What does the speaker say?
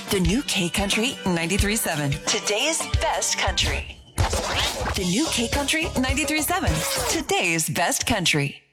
The new K Country 93.7. Today's best country. The new K Country 93.7. Today's best country.